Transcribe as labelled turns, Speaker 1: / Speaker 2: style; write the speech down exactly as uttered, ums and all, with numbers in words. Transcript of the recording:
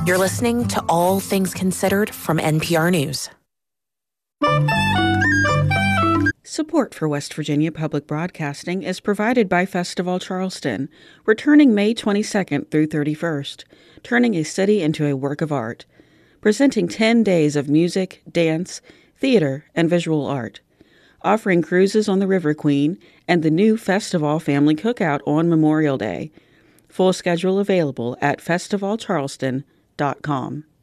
Speaker 1: You're listening to All Things Considered from N P R News.
Speaker 2: Support for West Virginia Public Broadcasting is provided by Festival Charleston, returning May twenty-second through thirty-first, turning a city into a work of art, presenting ten days of music, dance, theater, and visual art, offering cruises on the River Queen and the new Festival Family Cookout on Memorial Day. Full schedule available at festival charleston dot com.